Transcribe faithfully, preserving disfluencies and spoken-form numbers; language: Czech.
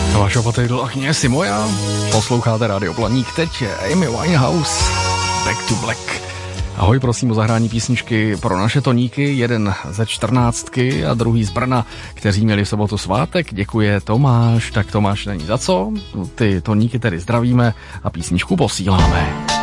Vašo Potajdl a kněz si moja. Posloucháte Rádio Planík, teď Amy Winehouse, Back to Black. Ahoj, prosím o zahrání písničky pro naše toníky, jeden ze čtrnáctky a druhý z Brna, kteří měli v sobotu svátek. Děkuje Tomáš, tak Tomáš není za co. Ty toníky tedy zdravíme a písničku posíláme.